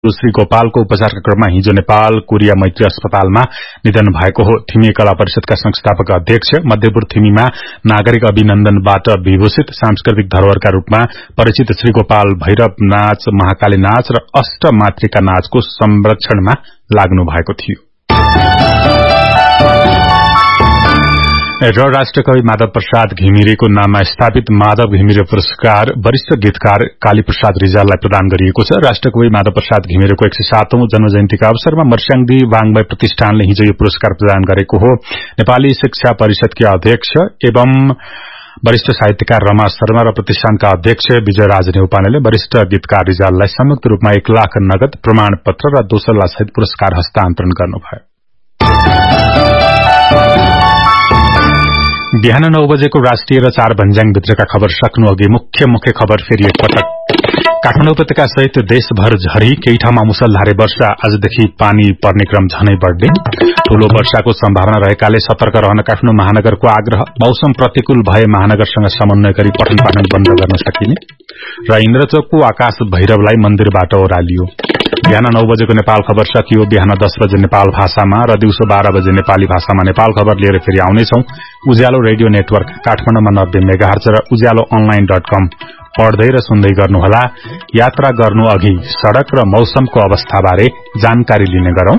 श्री गोपालको उपचारका क्रममा हिजो नेपाल कोरिया मैत्री अस्पतालमा निधन भएको हो। थिमी कला परिषदका संस्थापक अध्यक्ष, मध्यपुर थिमीमा नागरिक अभिनन्दनबाट विभूषित सांस्कृतिक धरोहरका रूपमा परिचित श्री गोपाल भैरव नाच, महाकाली नाच र अष्टमातृका नाचको संरक्षणमा लाग्नु भएको थियो। र राष्ट्रकवि माधव प्रसाद घिमिरेको नाममा स्थापित माधव घिमिरे पुरस्कार वरिष्ठ गीतकार काली प्रसाद रिजाललाई प्रदान गरिएको छ। राष्ट्रकवि माधव प्रसाद घिमिरेको 107औं जन्मजयन्तीका अवसरमा मर्स्याङदी वाङ्मय प्रतिष्ठानले हिजो यो पुरस्कार प्रदान गरेको हो। नेपाली शिक्षा परिषदकी अध्यक्ष एवं वरिष्ठ साहित्यकार रमा शर्मा र प्रतिष्ठानका अध्यक्ष विजयराज नेउपानेले वरिष्ठ गीतकार रिजाललाई संयुक्त रूपमा 1 लाख नगद प्रमाणपत्र र दोसल्ला सहित पुरस्कार हस्तान्तरण गर्नुभयो। बिहान 9 बजेको राष्ट्रिय र 4 भन्ज्याङ भित्रका खबर सक्नु अघि मुख्य खबर फेरि एकपटक। काठमाडौँ उपत्यका सहित देशभर झरी, केही ठाउँमा मुसलधारे वर्षा, आजदेखि पानी पर्ने क्रम झनै बढ्ने। ठूलो वर्षाको सम्भावना रहेकाले सतर्क रहन काठमाडौँ महानगरको आग्रह। मौसम प्रतिकूल भए महानगरसँग समन्वय गरी पठन पाठन बन्द गर्न सकिने। र इन्द्रचोकको आकाश भैरवलाई मन्दिरबाट ओह्रालियो। बिहान 9 बजेको नेपाल खबर सकियो। बिहान 10 बजे नेपाल भाषामा र दिउँसो 12 बजे नेपाली भाषामा नेपाल खबर लिएर फेरि आउनेछौं। उज्यालो रेडियो नेटवर्क काठमाडौँमा 90 मेगाहर्ज र उज्यालो online.com पढ्दै र सुन्दै गर्नुहोला। यात्रा गर्नु अघि सड़क र मौसमको अवस्थाबारे जानकारी लिने गरौं।